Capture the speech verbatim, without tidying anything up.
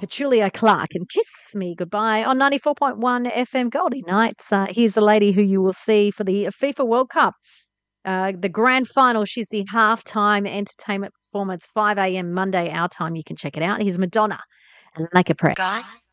Julia Clark and Kiss Me Goodbye on ninety-four point one F M Goldie Nights. Uh, here's a lady who you will see for the FIFA World Cup. Uh, the grand final, she's the halftime entertainment performance, five a.m. Monday, our time. You can check it out. Here's Madonna and Make a Prayer. God